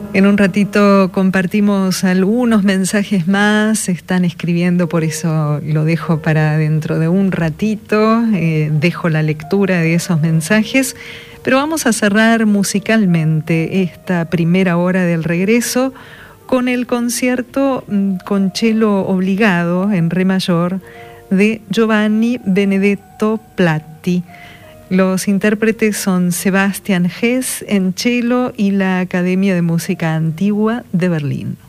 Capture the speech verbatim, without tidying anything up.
En un ratito compartimos algunos mensajes más, están escribiendo, por eso lo dejo para dentro de un ratito, eh, dejo la lectura de esos mensajes, pero vamos a cerrar musicalmente esta primera hora del regreso con el concierto con cello obligado en re mayor de Giovanni Benedetto Platti. Los intérpretes son Sebastian Hess en cello y la Academia de Música Antigua de Berlín.